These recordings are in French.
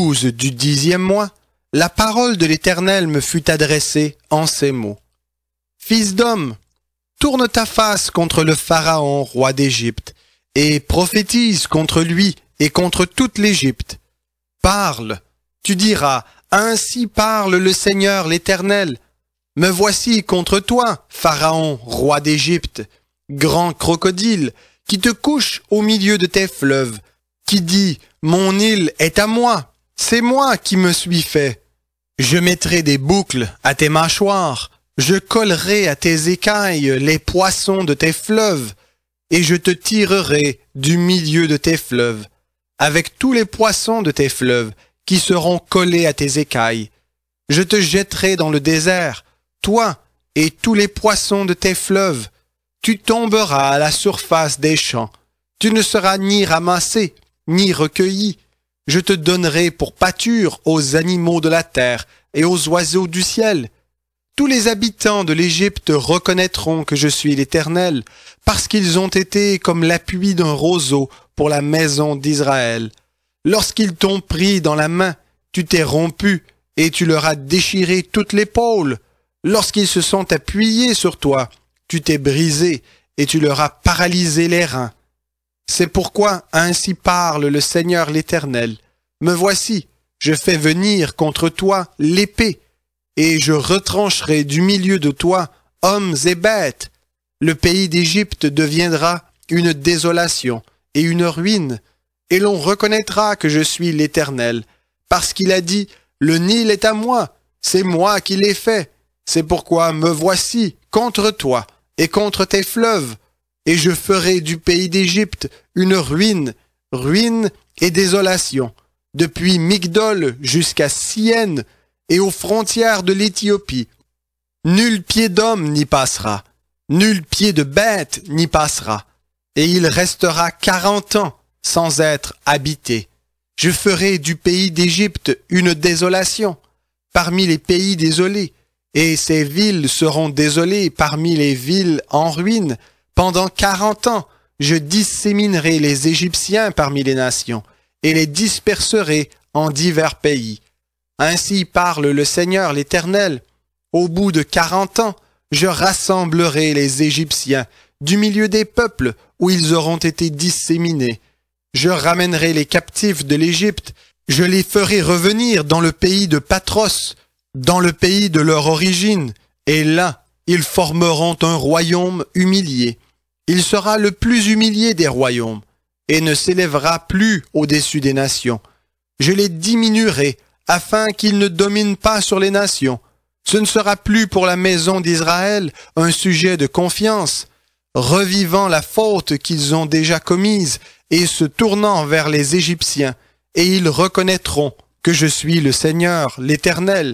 12 du 10e mois, la parole de l'Éternel me fut adressée en ces mots. Fils d'homme, tourne ta face contre le Pharaon, roi d'Égypte, et prophétise contre lui et contre toute l'Égypte. Parle, tu diras, ainsi parle le Seigneur l'Éternel. Me voici contre toi, Pharaon, roi d'Égypte, grand crocodile, qui te couche au milieu de tes fleuves, qui dit, mon île est à moi, c'est moi qui me suis fait. Je mettrai des boucles à tes mâchoires, je collerai à tes écailles les poissons de tes fleuves, et je te tirerai du milieu de tes fleuves, avec tous les poissons de tes fleuves qui seront collés à tes écailles. Je te jetterai dans le désert, toi et tous les poissons de tes fleuves. Tu tomberas à la surface des champs. Tu ne seras ni ramassé, ni recueilli. Je te donnerai pour pâture aux animaux de la terre et aux oiseaux du ciel. Tous les habitants de l'Égypte reconnaîtront que je suis l'Éternel, parce qu'ils ont été comme l'appui d'un roseau pour la maison d'Israël. Lorsqu'ils t'ont pris dans la main, tu t'es rompu et tu leur as déchiré toute l'épaule. Lorsqu'ils se sont appuyés sur toi, tu t'es brisé et tu leur as paralysé les reins. C'est pourquoi ainsi parle le Seigneur l'Éternel. Me voici, je fais venir contre toi l'épée, et je retrancherai du milieu de toi hommes et bêtes. Le pays d'Égypte deviendra une désolation et une ruine, et l'on reconnaîtra que je suis l'Éternel, parce qu'il a dit, le Nil est à moi, c'est moi qui l'ai fait. C'est pourquoi me voici contre toi et contre tes fleuves, et je ferai du pays d'Égypte une ruine, ruine et désolation, depuis Migdol jusqu'à Syène et aux frontières de l'Éthiopie. Nul pied d'homme n'y passera, nul pied de bête n'y passera, et il restera 40 ans sans être habité. Je ferai du pays d'Égypte une désolation, parmi les pays désolés, et ces villes seront désolées parmi les villes en ruine. Pendant 40 ans, je disséminerai les Égyptiens parmi les nations, et les disperserai en divers pays. Ainsi parle le Seigneur l'Éternel. Au bout de 40 ans, je rassemblerai les Égyptiens du milieu des peuples où ils auront été disséminés. Je ramènerai les captifs de l'Égypte, je les ferai revenir dans le pays de Patros, dans le pays de leur origine, et là, ils formeront un royaume humilié. Il sera le plus humilié des royaumes, et ne s'élèvera plus au-dessus des nations. Je les diminuerai, afin qu'ils ne dominent pas sur les nations. Ce ne sera plus pour la maison d'Israël un sujet de confiance, revivant la faute qu'ils ont déjà commise, et se tournant vers les Égyptiens, et ils reconnaîtront que je suis le Seigneur, l'Éternel.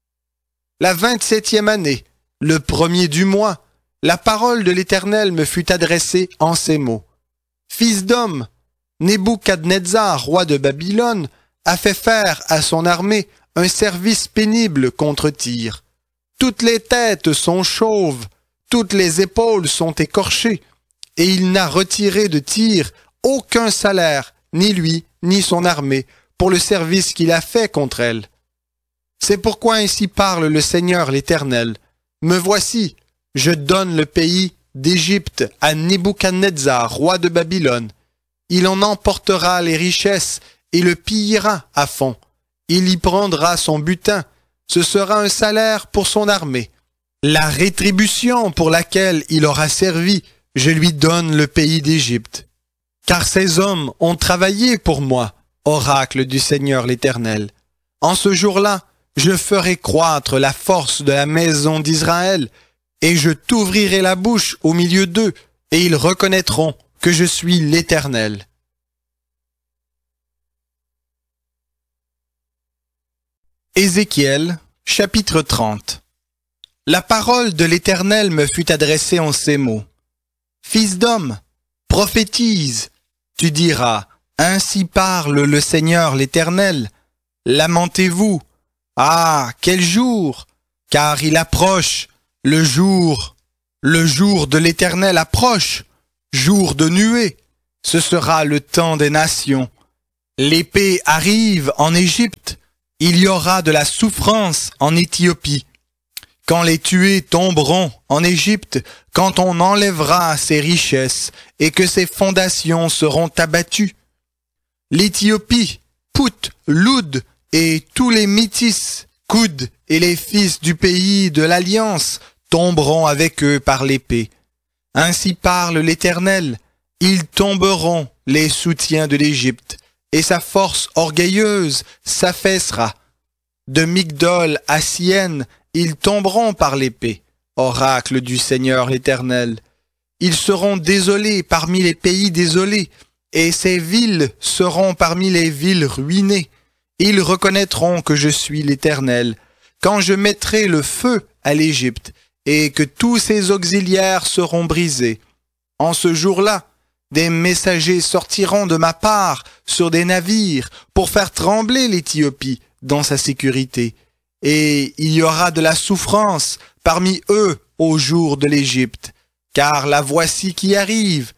La 27e année, le 1er du mois, la parole de l'Éternel me fut adressée en ces mots. Fils d'homme, Nebuchadnezzar, roi de Babylone, a fait faire à son armée un service pénible contre Tyr. Toutes les têtes sont chauves, toutes les épaules sont écorchées, et il n'a retiré de Tyr aucun salaire, ni lui, ni son armée, pour le service qu'il a fait contre elle. C'est pourquoi ainsi parle le Seigneur l'Éternel. Me voici, je donne le pays d'Égypte à Nebuchadnezzar, roi de Babylone. Il en emportera les richesses et le pillera à fond. Il y prendra son butin. Ce sera un salaire pour son armée. La rétribution pour laquelle il aura servi, je lui donne le pays d'Égypte. Car ces hommes ont travaillé pour moi, oracle du Seigneur l'Éternel. En ce jour-là, je ferai croître la force de la maison d'Israël, et je t'ouvrirai la bouche au milieu d'eux, et ils reconnaîtront que je suis l'Éternel. Ézéchiel, chapitre 30. La parole de l'Éternel me fut adressée en ces mots. Fils d'homme, prophétise, tu diras, ainsi parle le Seigneur l'Éternel. Lamentez-vous. Ah, quel jour! Car il approche, le jour de l'Éternel approche, jour de nuée. Ce sera le temps des nations. L'épée arrive en Égypte, il y aura de la souffrance en Éthiopie. Quand les tués tomberont en Égypte, quand on enlèvera ses richesses et que ses fondations seront abattues. L'Éthiopie, Pout, Loud et tous les métis, Koud et les fils du pays de l'Alliance tomberont avec eux par l'épée. Ainsi parle l'Éternel, ils tomberont les soutiens de l'Égypte, et sa force orgueilleuse s'affaissera. De Migdol à Syène, ils tomberont par l'épée, oracle du Seigneur l'Éternel. Ils seront désolés parmi les pays désolés, et ces villes seront parmi les villes ruinées. Ils reconnaîtront que je suis l'Éternel, quand je mettrai le feu à l'Égypte, et que tous ses auxiliaires seront brisés. En ce jour-là, des messagers sortiront de ma part sur des navires pour faire trembler l'Éthiopie dans sa sécurité. Et il y aura de la souffrance parmi eux au jour de l'Égypte, car la voici qui arrive.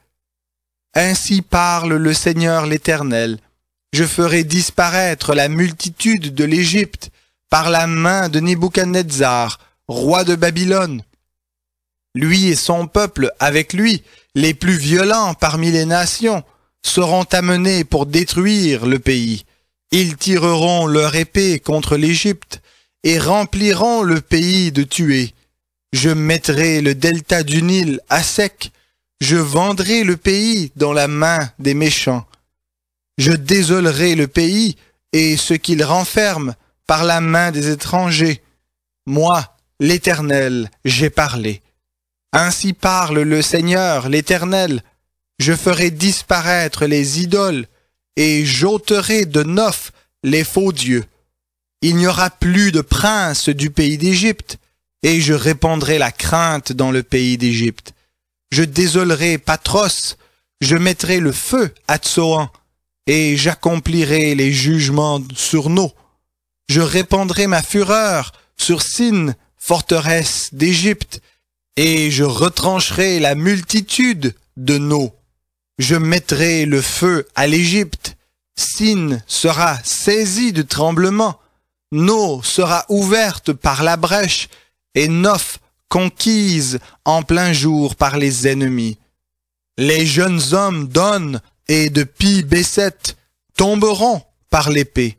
Ainsi parle le Seigneur l'Éternel. Je ferai disparaître la multitude de l'Égypte par la main de Nebuchadnezzar, roi de Babylone. Lui et son peuple avec lui, les plus violents parmi les nations, seront amenés pour détruire le pays. Ils tireront leur épée contre l'Égypte et rempliront le pays de tués. Je mettrai le delta du Nil à sec. Je vendrai le pays dans la main des méchants. Je désolerai le pays et ce qu'il renferme par la main des étrangers. Moi, l'Éternel, j'ai parlé. Ainsi parle le Seigneur, l'Éternel. Je ferai disparaître les idoles et j'ôterai de Noph les faux dieux. Il n'y aura plus de prince du pays d'Égypte, et je répandrai la crainte dans le pays d'Égypte. Je désolerai Patros, je mettrai le feu à Tsoan, et j'accomplirai les jugements sur No. Je répandrai ma fureur sur Sin, forteresse d'Égypte, et je retrancherai la multitude de No. Je mettrai le feu à l'Égypte. Sin sera saisie de tremblement. No sera ouverte par la brèche, et Noph conquise en plein jour par les ennemis. Les jeunes hommes d'On et de Pi-Besset tomberont par l'épée,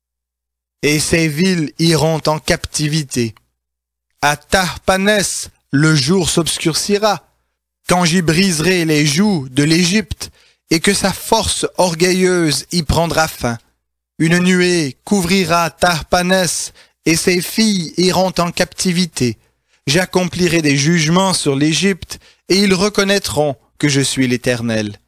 et ces villes iront en captivité. À Tahpanès, le jour s'obscurcira, quand j'y briserai les joues de l'Égypte, et que sa force orgueilleuse y prendra fin. Une nuée couvrira Tahpanès, et ses filles iront en captivité. J'accomplirai des jugements sur l'Égypte, et ils reconnaîtront que je suis l'Éternel.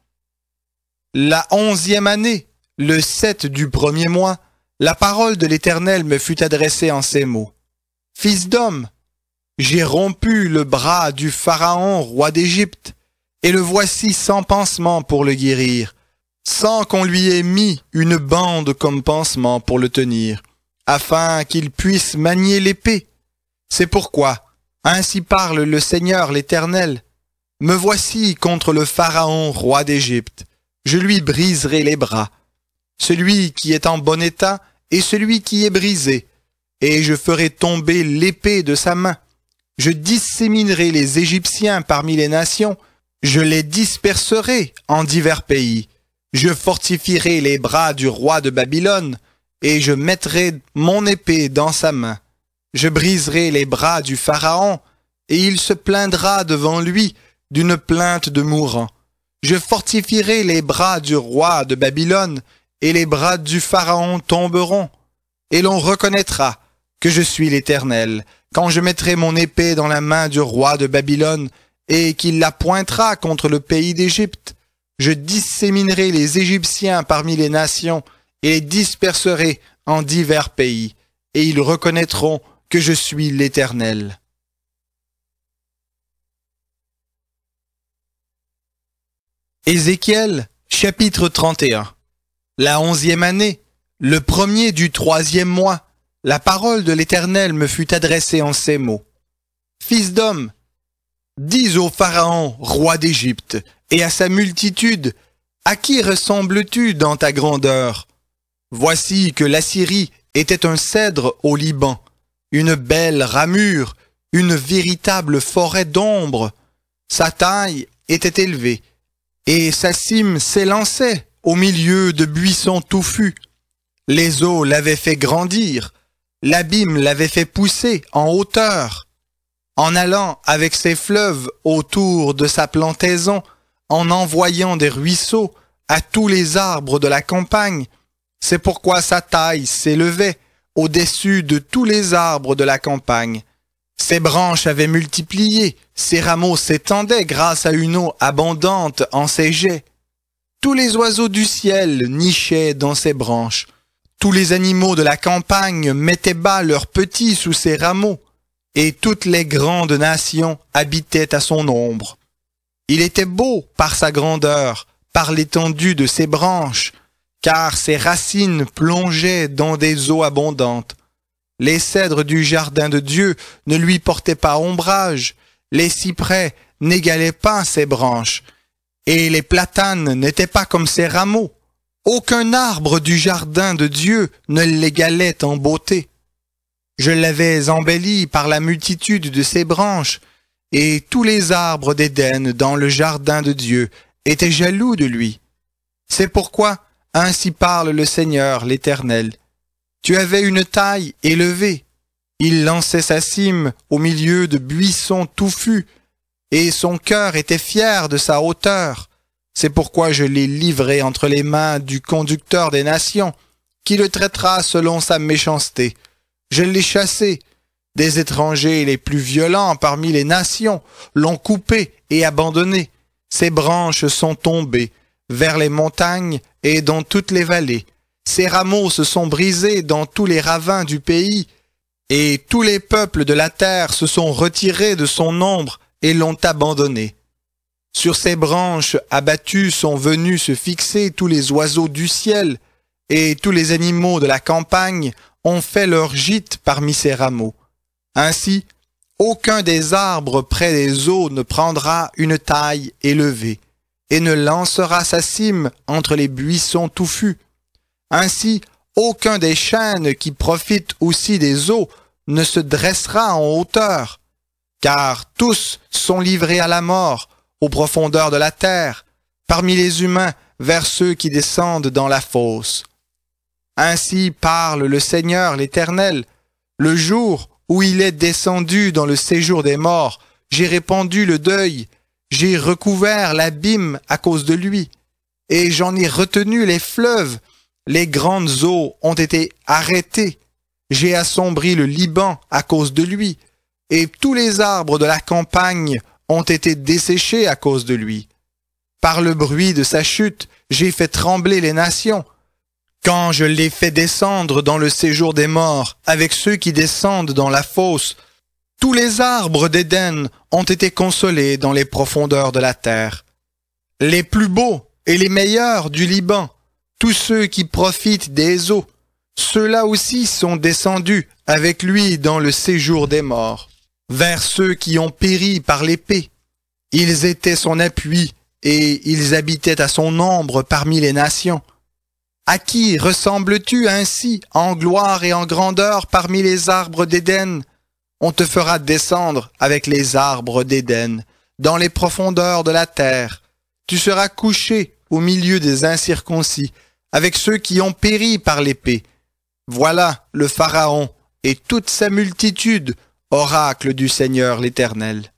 La 11e année, le 7 du premier mois, la parole de l'Éternel me fut adressée en ces mots. Fils d'homme, j'ai rompu le bras du Pharaon, roi d'Égypte, et le voici sans pansement pour le guérir, sans qu'on lui ait mis une bande comme pansement pour le tenir, afin qu'il puisse manier l'épée. C'est pourquoi, ainsi parle le Seigneur l'Éternel, me voici contre le Pharaon, roi d'Égypte, je lui briserai les bras, celui qui est en bon état et celui qui est brisé, et je ferai tomber l'épée de sa main. Je disséminerai les Égyptiens parmi les nations, je les disperserai en divers pays. Je fortifierai les bras du roi de Babylone, et je mettrai mon épée dans sa main. Je briserai les bras du Pharaon, et il se plaindra devant lui d'une plainte de mourant. Je fortifierai les bras du roi de Babylone, et les bras du Pharaon tomberont, et l'on reconnaîtra que je suis l'Éternel, quand je mettrai mon épée dans la main du roi de Babylone, et qu'il la pointera contre le pays d'Égypte. Je disséminerai les Égyptiens parmi les nations, et les disperserai en divers pays, et ils reconnaîtront que je suis l'Éternel. Ézéchiel, chapitre 31. La 11e année, le premier du 3e mois, la parole de l'Éternel me fut adressée en ces mots. Fils d'homme, dis au Pharaon, roi d'Égypte, et à sa multitude, à qui ressembles-tu dans ta grandeur? Voici que l'Assyrie était un cèdre au Liban, une belle ramure, une véritable forêt d'ombre. Sa taille était élevée, et sa cime s'élançait au milieu de buissons touffus. Les eaux l'avaient fait grandir, l'abîme l'avait fait pousser en hauteur. En allant avec ses fleuves autour de sa plantaison, en envoyant des ruisseaux à tous les arbres de la campagne, c'est pourquoi sa taille s'élevait au-dessus de tous les arbres de la campagne. Ses branches avaient multiplié, ses rameaux s'étendaient grâce à une eau abondante en ses jets. Tous les oiseaux du ciel nichaient dans ses branches. Tous les animaux de la campagne mettaient bas leurs petits sous ses rameaux, et toutes les grandes nations habitaient à son ombre. Il était beau par sa grandeur, par l'étendue de ses branches, car ses racines plongeaient dans des eaux abondantes. Les cèdres du jardin de Dieu ne lui portaient pas ombrage, les cyprès n'égalaient pas ses branches, et les platanes n'étaient pas comme ses rameaux. Aucun arbre du jardin de Dieu ne l'égalait en beauté. Je l'avais embelli par la multitude de ses branches, et tous les arbres d'Éden dans le jardin de Dieu étaient jaloux de lui. C'est pourquoi, ainsi parle le Seigneur l'Éternel, tu avais une taille élevée, il lançait sa cime au milieu de buissons touffus, et son cœur était fier de sa hauteur. C'est pourquoi je l'ai livré entre les mains du conducteur des nations, qui le traitera selon sa méchanceté. Je l'ai chassé. Des étrangers les plus violents parmi les nations l'ont coupé et abandonné. Ses branches sont tombées vers les montagnes et dans toutes les vallées. Ses rameaux se sont brisés dans tous les ravins du pays, et tous les peuples de la terre se sont retirés de son ombre et l'ont abandonné. Sur ses branches abattues sont venus se fixer tous les oiseaux du ciel, et tous les animaux de la campagne ont fait leur gîte parmi ses rameaux. Ainsi, aucun des arbres près des eaux ne prendra une taille élevée, et ne lancera sa cime entre les buissons touffus. Ainsi, aucun des chênes qui profitent aussi des eaux ne se dressera en hauteur, car tous sont livrés à la mort, aux profondeurs de la terre, parmi les humains vers ceux qui descendent dans la fosse. Ainsi parle le Seigneur l'Éternel, le jour où il est descendu dans le séjour des morts, j'ai répandu le deuil, j'ai recouvert l'abîme à cause de lui, et j'en ai retenu les fleuves, les grandes eaux ont été arrêtées, j'ai assombri le Liban à cause de lui, et tous les arbres de la campagne ont été desséchés à cause de lui. Par le bruit de sa chute, j'ai fait trembler les nations. Quand je l'ai fait descendre dans le séjour des morts, avec ceux qui descendent dans la fosse, tous les arbres d'Éden ont été consolés dans les profondeurs de la terre. Les plus beaux et les meilleurs du Liban, tous ceux qui profitent des eaux, ceux-là aussi sont descendus avec lui dans le séjour des morts, vers ceux qui ont péri par l'épée. Ils étaient son appui et ils habitaient à son ombre parmi les nations. À qui ressembles-tu ainsi en gloire et en grandeur parmi les arbres d'Éden? On te fera descendre avec les arbres d'Éden, dans les profondeurs de la terre. Tu seras couché au milieu des incirconcis, avec ceux qui ont péri par l'épée. Voilà le Pharaon et toute sa multitude, oracle du Seigneur l'Éternel.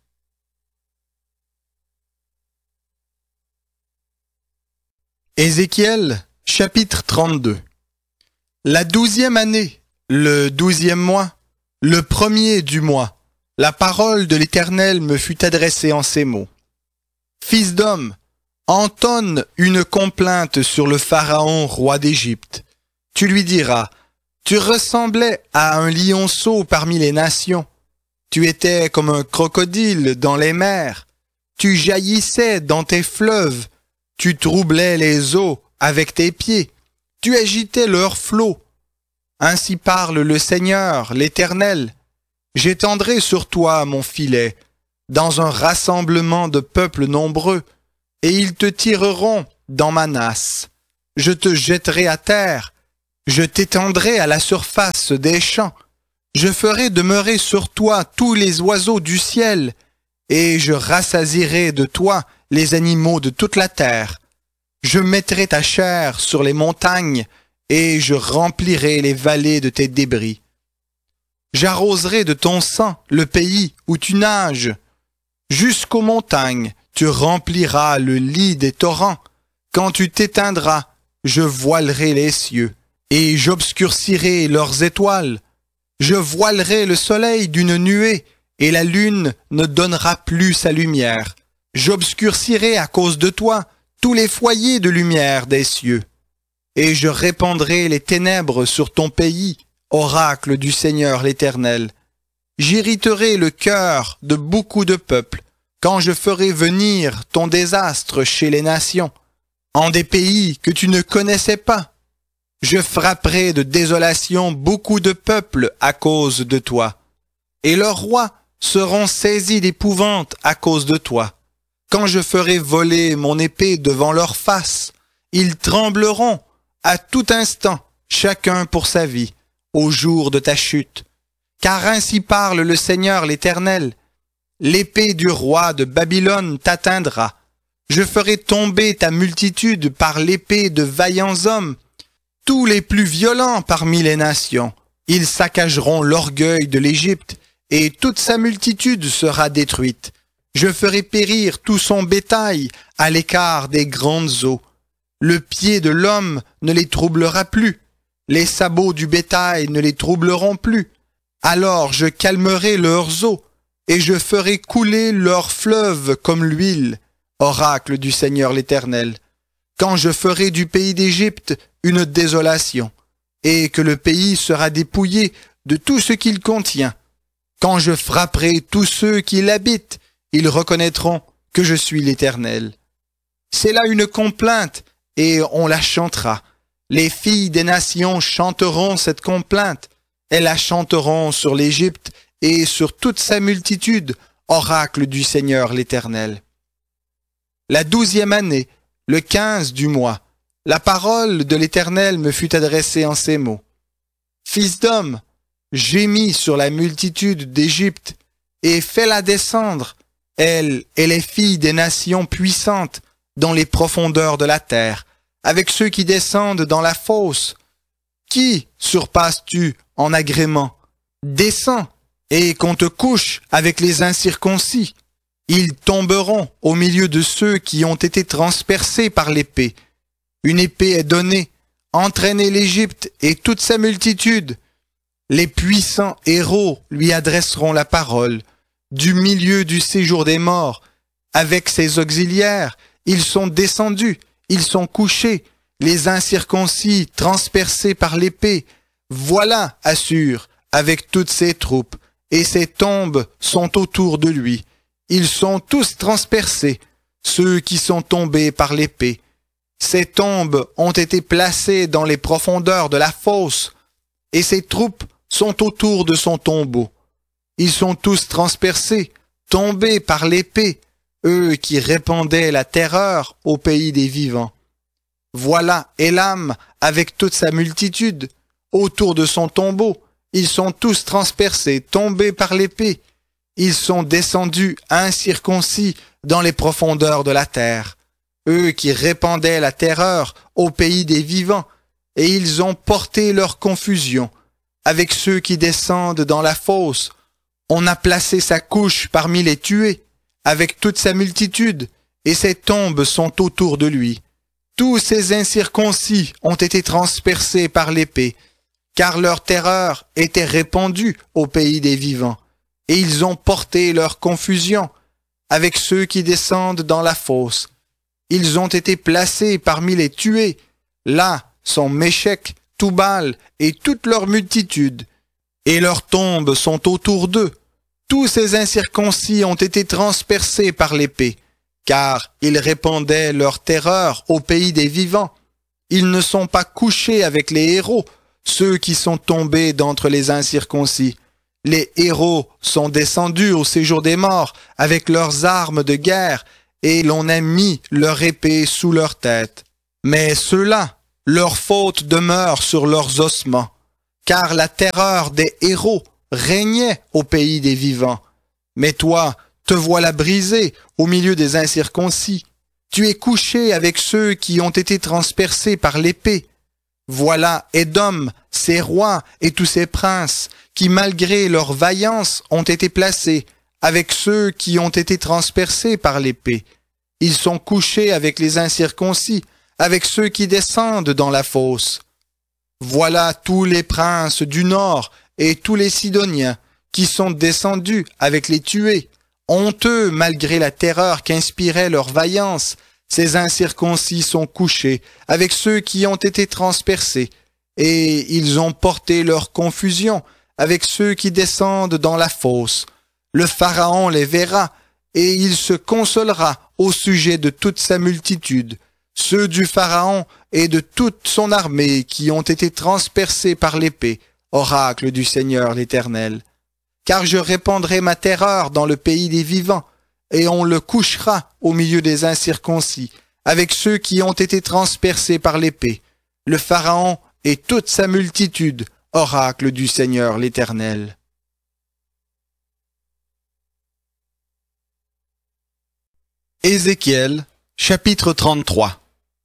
Ézéchiel, chapitre 32. La 12e année, le 12e mois, le 1er du mois, la parole de l'Éternel me fut adressée en ces mots. Fils d'homme, entonne une complainte sur le Pharaon, roi d'Égypte. Tu lui diras, tu ressemblais à un lionceau parmi les nations. Tu étais comme un crocodile dans les mers. Tu jaillissais dans tes fleuves. Tu troublais les eaux avec tes pieds. Tu agitais leurs flots. Ainsi parle le Seigneur, l'Éternel. J'étendrai sur toi mon filet, dans un rassemblement de peuples nombreux, et ils te tireront dans ma nasse. Je te jetterai à terre, Je t'étendrai à la surface des champs. Je ferai demeurer sur toi tous les oiseaux du ciel, et je rassasierai de toi les animaux de toute la terre. Je mettrai ta chair sur les montagnes, et je remplirai les vallées de tes débris. J'arroserai de ton sang le pays où tu nages. Jusqu'aux montagnes, tu rempliras le lit des torrents. Quand tu t'éteindras, je voilerai les cieux, et j'obscurcirai leurs étoiles. Je voilerai le soleil d'une nuée, et la lune ne donnera plus sa lumière. J'obscurcirai à cause de toi tous les foyers de lumière des cieux. Et je répandrai les ténèbres sur ton pays, oracle du Seigneur l'Éternel. J'irriterai le cœur de beaucoup de peuples, quand je ferai venir ton désastre chez les nations, en des pays que tu ne connaissais pas. Je frapperai de désolation beaucoup de peuples à cause de toi, et leurs rois seront saisis d'épouvante à cause de toi. Quand je ferai voler mon épée devant leur face, ils trembleront à tout instant, chacun pour sa vie, au jour de ta chute. Car ainsi parle le Seigneur l'Éternel. L'épée du roi de Babylone t'atteindra. Je ferai tomber ta multitude par l'épée de vaillants hommes, tous les plus violents parmi les nations. Ils saccageront l'orgueil de l'Égypte, et toute sa multitude sera détruite. Je ferai périr tout son bétail à l'écart des grandes eaux. Le pied de l'homme ne les troublera plus. Les sabots du bétail ne les troubleront plus. Alors je calmerai leurs eaux, et je ferai couler leurs fleuves comme l'huile, oracle du Seigneur l'Éternel. Quand je ferai du pays d'Égypte une désolation, et que le pays sera dépouillé de tout ce qu'il contient. Quand je frapperai tous ceux qui l'habitent, ils reconnaîtront que je suis l'Éternel. C'est là une complainte, et on la chantera. Les filles des nations chanteront cette complainte. Elles la chanteront sur l'Égypte et sur toute sa multitude, oracle du Seigneur l'Éternel. La 12e année, le 15 du mois, la parole de l'Éternel me fut adressée en ces mots. Fils d'homme, gémis sur la multitude d'Égypte, et fais-la descendre, elle et les filles des nations puissantes, dans les profondeurs de la terre, avec ceux qui descendent dans la fosse. Qui surpasses-tu en agrément? Descends, et qu'on te couche avec les incirconcis. Ils tomberont au milieu de ceux qui ont été transpercés par l'épée. Une épée est donnée, entraînez l'Égypte et toute sa multitude. Les puissants héros lui adresseront la parole. Du milieu du séjour des morts, avec ses auxiliaires, ils sont descendus, ils sont couchés, les incirconcis transpercés par l'épée. Voilà Assur, avec toutes ses troupes, et ses tombes sont autour de lui. Ils sont tous transpercés, ceux qui sont tombés par l'épée. Ses tombes ont été placées dans les profondeurs de la fosse, et ses troupes sont autour de son tombeau. Ils sont tous transpercés, tombés par l'épée, eux qui répandaient la terreur au pays des vivants. Voilà Élam avec toute sa multitude, autour de son tombeau. Ils sont tous transpercés, tombés par l'épée. Ils sont descendus incirconcis dans les profondeurs de la terre. Eux qui répandaient la terreur au pays des vivants, et ils ont porté leur confusion avec ceux qui descendent dans la fosse. On a placé sa couche parmi les tués, avec toute sa multitude, et ses tombes sont autour de lui. Tous ces incirconcis ont été transpercés par l'épée, car leur terreur était répandue au pays des vivants, et ils ont porté leur confusion avec ceux qui descendent dans la fosse. Ils ont été placés parmi les tués. Là sont Méchec, Toubal et toute leur multitude, et leurs tombes sont autour d'eux. Tous ces incirconcis ont été transpercés par l'épée, car ils répandaient leur terreur au pays des vivants. Ils ne sont pas couchés avec les héros, ceux qui sont tombés d'entre les incirconcis. Les héros sont descendus au séjour des morts avec leurs armes de guerre, et l'on a mis leur épée sous leur tête. Mais ceux-là leur faute demeure sur leurs ossements, car la terreur des héros régnait au pays des vivants. Mais toi, te voilà brisé au milieu des incirconcis. Tu es couché avec ceux qui ont été transpercés par l'épée. Voilà Édom, ses rois et tous ses princes, qui malgré leur vaillance ont été placés avec ceux qui ont été transpercés par l'épée. Ils sont couchés avec les incirconcis, avec ceux qui descendent dans la fosse. Voilà tous les princes du nord et tous les Sidoniens qui sont descendus avec les tués. Honteux malgré la terreur qu'inspirait leur vaillance, ces incirconcis sont couchés avec ceux qui ont été transpercés, et ils ont porté leur confusion avec ceux qui descendent dans la fosse. Le Pharaon les verra, et il se consolera au sujet de toute sa multitude, ceux du Pharaon et de toute son armée qui ont été transpercés par l'épée, oracle du Seigneur l'Éternel. Car je répandrai ma terreur dans le pays des vivants, et on le couchera au milieu des incirconcis, avec ceux qui ont été transpercés par l'épée, le Pharaon et toute sa multitude, oracle du Seigneur l'Éternel. Ézéchiel, chapitre 33.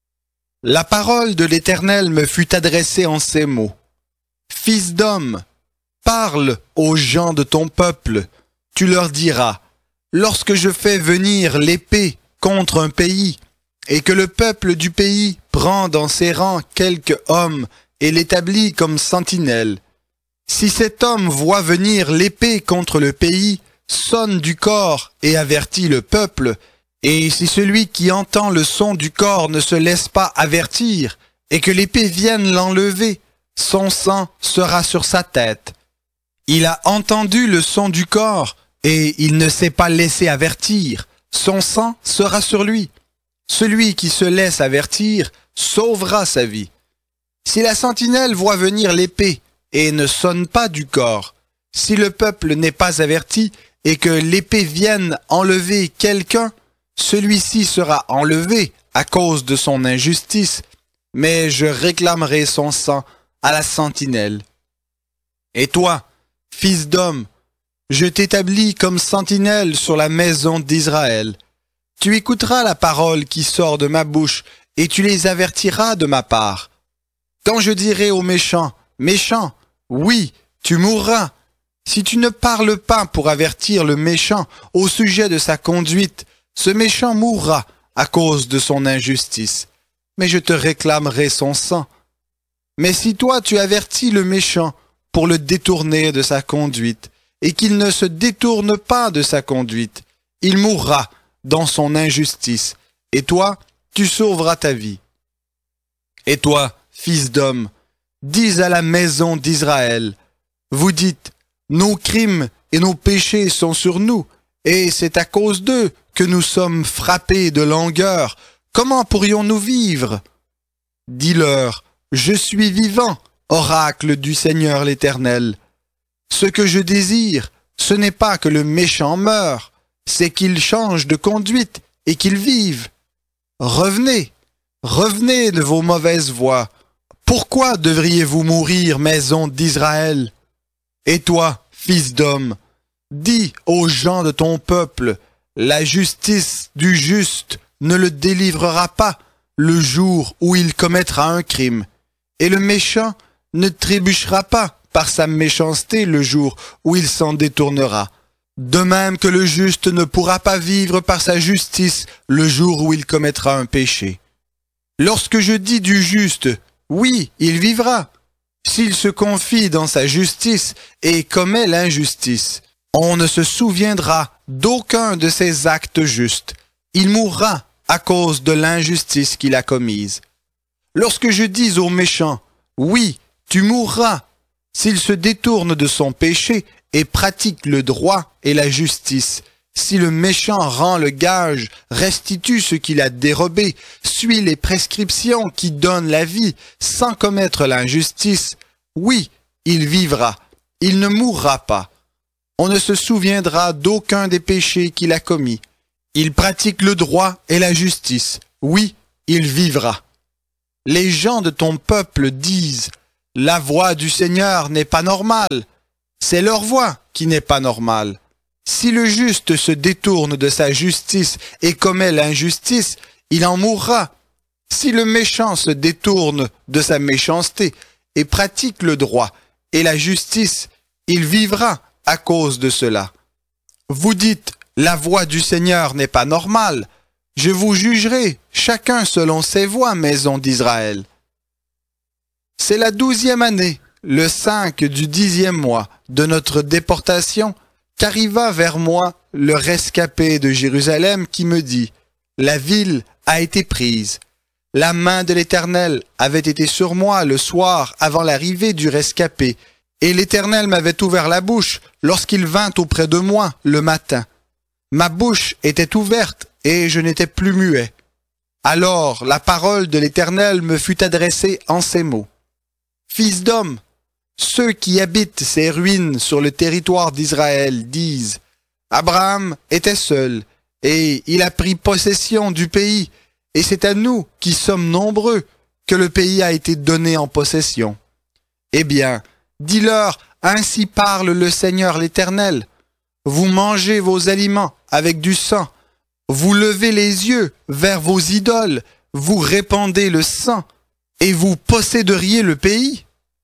La parole de l'Éternel me fut adressée en ces mots. Fils d'homme, parle aux gens de ton peuple, tu leur diras, lorsque je fais venir l'épée contre un pays, et que le peuple du pays prend dans ses rangs quelque homme et l'établit comme sentinelle, si cet homme voit venir l'épée contre le pays, sonne du corps et avertit le peuple, et si celui qui entend le son du corps ne se laisse pas avertir, et que l'épée vienne l'enlever, son sang sera sur sa tête. Il a entendu le son du corps, et il ne s'est pas laissé avertir, son sang sera sur lui. Celui qui se laisse avertir sauvera sa vie. Si la sentinelle voit venir l'épée, et ne sonne pas du corps, si le peuple n'est pas averti, et que l'épée vienne enlever quelqu'un, celui-ci sera enlevé à cause de son injustice, mais je réclamerai son sang à la sentinelle. Et toi, fils d'homme, je t'établis comme sentinelle sur la maison d'Israël. Tu écouteras la parole qui sort de ma bouche, et tu les avertiras de ma part. Quand je dirai aux méchants, méchant, oui, tu mourras. Si tu ne parles pas pour avertir le méchant au sujet de sa conduite, ce méchant mourra à cause de son injustice, mais je te réclamerai son sang. Mais si toi tu avertis le méchant pour le détourner de sa conduite, et qu'il ne se détourne pas de sa conduite, il mourra dans son injustice, et toi, tu sauveras ta vie. Et toi, fils d'homme, dis à la maison d'Israël, vous dites, nos crimes et nos péchés sont sur nous, et c'est à cause d'eux que nous sommes frappés de langueur. Comment pourrions-nous vivre? Dis-leur, je suis vivant, oracle du Seigneur l'Éternel. Ce que je désire, ce n'est pas que le méchant meure, c'est qu'il change de conduite et qu'il vive. Revenez, revenez de vos mauvaises voies. Pourquoi devriez-vous mourir, maison d'Israël? Et toi, fils d'homme, dis aux gens de ton peuple, la justice du juste ne le délivrera pas le jour où il commettra un crime, et le méchant ne trébuchera pas par sa méchanceté le jour où il s'en détournera. De même que le juste ne pourra pas vivre par sa justice le jour où il commettra un péché. Lorsque je dis du juste, oui, il vivra, s'il se confie dans sa justice et commet l'injustice. On ne se souviendra d'aucun de ses actes justes. Il mourra à cause de l'injustice qu'il a commise. Lorsque je dis au méchant, oui, tu mourras, s'il se détourne de son péché et pratique le droit et la justice, si le méchant rend le gage, restitue ce qu'il a dérobé, suit les prescriptions qui donnent la vie sans commettre l'injustice, oui, il vivra, il ne mourra pas. On ne se souviendra d'aucun des péchés qu'il a commis. Il pratique le droit et la justice. Oui, il vivra. les gens de ton peuple disent, la voix du Seigneur n'est pas normale. C'est leur voix qui n'est pas normale. Si le juste se détourne de sa justice et commet l'injustice, il en mourra. Si le méchant se détourne de sa méchanceté et pratique le droit et la justice, il vivra à cause de cela. Vous dites, la voix du Seigneur n'est pas normale. Je vous jugerai, chacun selon ses voies, maison d'Israël. C'est la 12e année, le 5 du 10e mois de notre déportation, qu'arriva vers moi le rescapé de Jérusalem qui me dit, la ville a été prise. La main de l'Éternel avait été sur moi le soir avant l'arrivée du rescapé, et l'Éternel m'avait ouvert la bouche lorsqu'il vint auprès de moi le matin. Ma bouche était ouverte et je n'étais plus muet. Alors la parole de l'Éternel me fut adressée en ces mots. Fils d'homme, ceux qui habitent ces ruines sur le territoire d'Israël disent, Abraham était seul, et il a pris possession du pays, et c'est à nous, qui sommes nombreux, que le pays a été donné en possession. Eh bien, dis-leur, ainsi parle le Seigneur l'Éternel. Vous mangez vos aliments avec du sang, vous levez les yeux vers vos idoles, vous répandez le sang, et vous posséderiez le pays.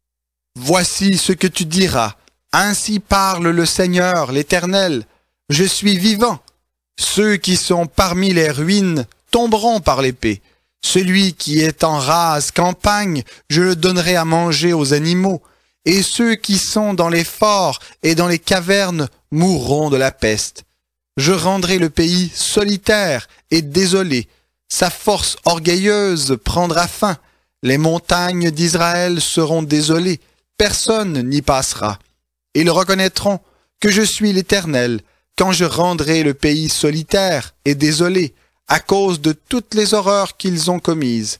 Voici ce que tu diras. Ainsi parle le Seigneur l'Éternel. Je suis vivant. Ceux qui sont parmi les ruines tomberont par l'épée. Celui qui est en rase campagne, je le donnerai à manger aux animaux. Et ceux qui sont dans les forts et dans les cavernes mourront de la peste. Je rendrai le pays solitaire et désolé. Sa force orgueilleuse prendra fin. Les montagnes d'Israël seront désolées. Personne n'y passera. Ils reconnaîtront que je suis l'Éternel quand je rendrai le pays solitaire et désolé à cause de toutes les horreurs qu'ils ont commises.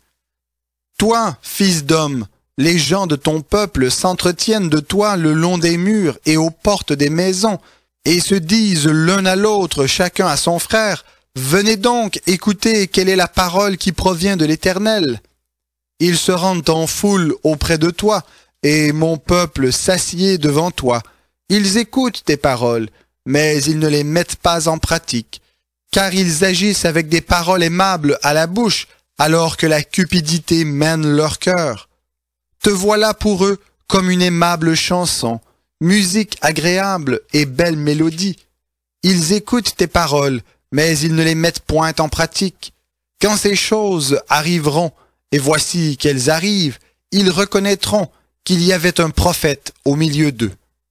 Toi, fils d'homme, les gens de ton peuple s'entretiennent de toi le long des murs et aux portes des maisons et se disent l'un à l'autre, chacun à son frère, « Venez donc écouter quelle est la parole qui provient de l'Éternel. » Ils se rendent en foule auprès de toi, et mon peuple s'assied devant toi. Ils écoutent tes paroles, mais ils ne les mettent pas en pratique, car ils agissent avec des paroles aimables à la bouche, alors que la cupidité mène leur cœur. Te voilà pour eux comme une aimable chanson, musique agréable et belle mélodie. Ils écoutent tes paroles, mais ils ne les mettent point en pratique. Quand ces choses arriveront, et voici qu'elles arrivent, ils reconnaîtront qu'il y avait un prophète au milieu d'eux.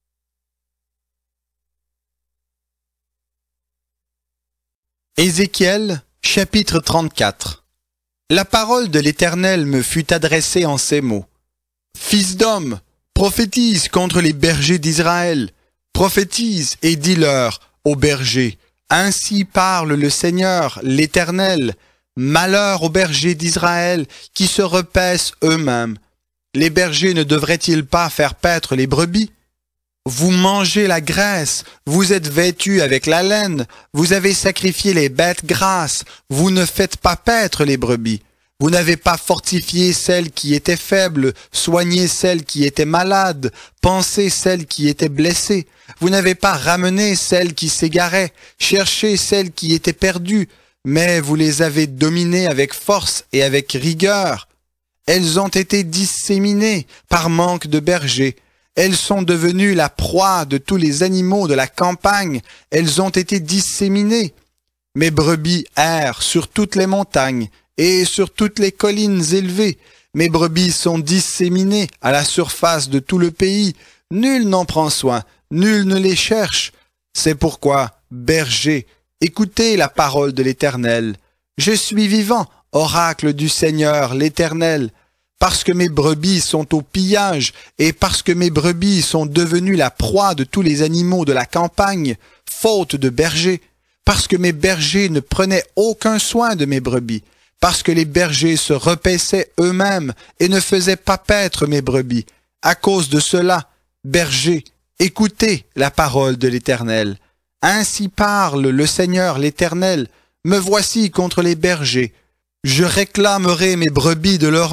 Ézéchiel, chapitre 34. La parole de l'Éternel me fut adressée en ces mots. Fils d'homme, prophétise contre les bergers d'Israël. Prophétise et dis-leur, aux bergers, ainsi parle le Seigneur, l'Éternel. Malheur aux bergers d'Israël qui se repaissent eux-mêmes. Les bergers ne devraient-ils pas faire paître les brebis? Vous mangez la graisse, vous êtes vêtus avec la laine, vous avez sacrifié les bêtes grasses, vous ne faites pas paître les brebis. Vous n'avez pas fortifié celles qui étaient faibles, soigné celles qui étaient malades, pansé celles qui étaient blessées. Vous n'avez pas ramené celles qui s'égaraient, cherché celles qui étaient perdues, mais vous les avez dominées avec force et avec rigueur. Elles ont été disséminées par manque de bergers. Elles sont devenues la proie de tous les animaux de la campagne. Elles ont été disséminées. Mes brebis errent sur toutes les montagnes et sur toutes les collines élevées. Mes brebis sont disséminées à la surface de tout le pays. Nul n'en prend soin, nul ne les cherche. C'est pourquoi, bergers, écoutez la parole de l'Éternel. Je suis vivant, oracle du Seigneur l'Éternel, parce que mes brebis sont au pillage et parce que mes brebis sont devenues la proie de tous les animaux de la campagne, faute de bergers, parce que mes bergers ne prenaient aucun soin de mes brebis, parce que les bergers se repaissaient eux-mêmes et ne faisaient pas paître mes brebis. À cause de cela, bergers, écoutez la parole de l'Éternel. Ainsi parle le Seigneur l'Éternel. Me voici contre les bergers. Je réclamerai mes brebis de leurs mains.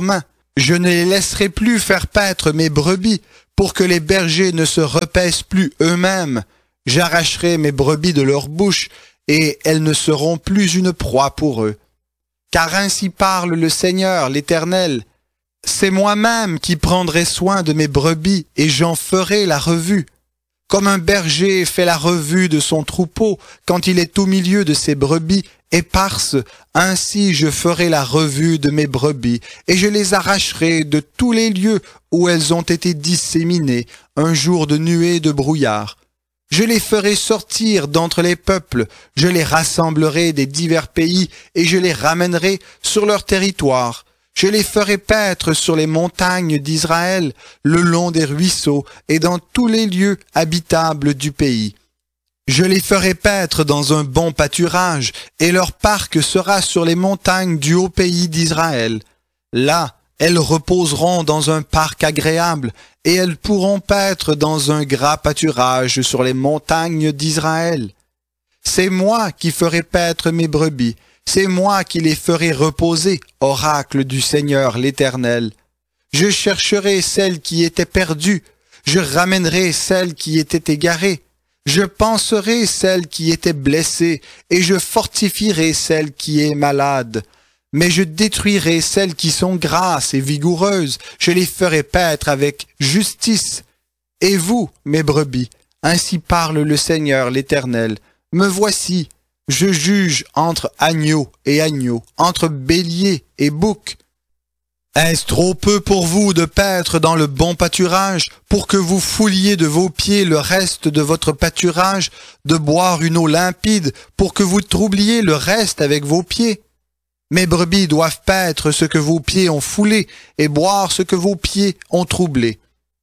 Je ne les laisserai plus faire paître mes brebis, pour que les bergers ne se repaissent plus eux-mêmes. J'arracherai mes brebis de leur bouche, et elles ne seront plus une proie pour eux. Car ainsi parle le Seigneur, l'Éternel. C'est moi-même qui prendrai soin de mes brebis, et j'en ferai la revue. Comme un berger fait la revue de son troupeau quand il est au milieu de ses brebis éparses, ainsi je ferai la revue de mes brebis, et je les arracherai de tous les lieux où elles ont été disséminées, un jour de nuée de brouillard. Je les ferai sortir d'entre les peuples, je les rassemblerai des divers pays, et je les ramènerai sur leur territoire. Je les ferai paître sur les montagnes d'Israël, le long des ruisseaux et dans tous les lieux habitables du pays. Je les ferai paître dans un bon pâturage, et leur parc sera sur les montagnes du haut pays d'Israël. Là, elles reposeront dans un parc agréable, et elles pourront paître dans un gras pâturage sur les montagnes d'Israël. C'est moi qui ferai paître mes brebis. C'est moi qui les ferai reposer, oracle du Seigneur l'Éternel. Je chercherai celles qui étaient perdues, je ramènerai celles qui étaient égarées, je panserai celles qui étaient blessées, et je fortifierai celle qui est malade. Mais je détruirai celles qui sont grasses et vigoureuses, je les ferai paître avec justice. Et vous, mes brebis, ainsi parle le Seigneur l'Éternel, me voici. Je juge entre agneaux et agneaux, entre béliers et boucs. Est-ce trop peu pour vous de paître dans le bon pâturage, pour que vous fouliez de vos pieds le reste de votre pâturage, de boire une eau limpide, pour que vous troubliez le reste avec vos pieds? Mes brebis doivent paître ce que vos pieds ont foulé, et boire ce que vos pieds ont troublé.